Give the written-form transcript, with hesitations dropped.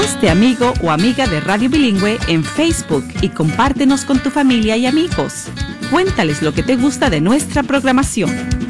Hazte amigo o amiga de Radio Bilingüe en Facebook y compártenos con tu familia y amigos. Cuéntales lo que te gusta de nuestra programación.